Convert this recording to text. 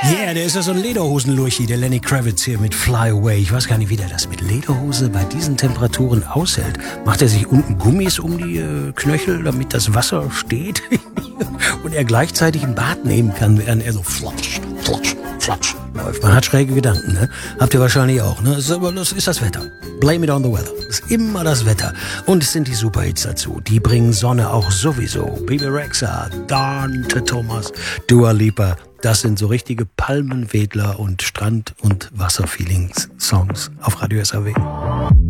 Yeah, der ist ja so ein Lederhosen-Lurchi, der Lenny Kravitz hier mit Fly Away. Ich weiß gar nicht, wie der das mit Lederhose bei diesen Temperaturen aushält. Macht er sich unten Gummis um die Knöchel, damit das Wasser steht? Und er gleichzeitig ein Bad nehmen kann, während er so flotsch, flotsch, flotsch läuft. Man hat schräge Gedanken, ne? Habt ihr wahrscheinlich auch, ne? Das ist das Wetter. Blame it on the weather. Das ist immer das Wetter. Und es sind die Superhits dazu. Die bringen Sonne auch sowieso. Bebe Rexha, Dante Thomas, Dua Lipa. Das sind so richtige Palmenwedler und Strand- und Wasserfeelings-Songs auf Radio SAW.